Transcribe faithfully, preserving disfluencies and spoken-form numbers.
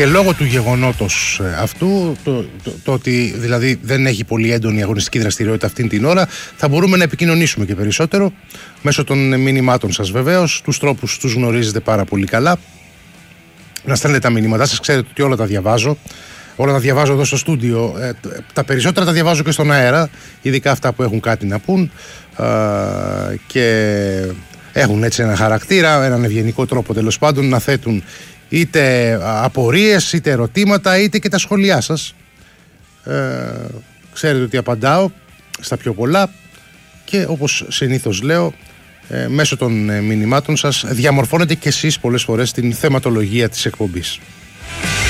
και λόγω του γεγονότος αυτού, το, το, το ότι δηλαδή δεν έχει πολύ έντονη αγωνιστική δραστηριότητα αυτήν την ώρα, θα μπορούμε να επικοινωνήσουμε και περισσότερο μέσω των μηνυμάτων σας βεβαίως. Τους τρόπους τους γνωρίζετε πάρα πολύ καλά. Να στέλνετε τα μηνύματά σας, ξέρετε ότι όλα τα διαβάζω. Όλα τα διαβάζω εδώ στο στούντιο. Ε, τα περισσότερα τα διαβάζω και στον αέρα, ειδικά αυτά που έχουν κάτι να πούν ε, και έχουν έτσι ένα χαρακτήρα, έναν ευγενικό τρόπο τέλος πάντων να θέτουν είτε απορίες, είτε ερωτήματα, είτε και τα σχόλιά σας. Ε, ξέρετε ότι απαντάω στα πιο πολλά και όπως συνήθως λέω, ε, μέσω των μηνυμάτων σας διαμορφώνετε και εσείς πολλές φορές την θεματολογία της εκπομπής.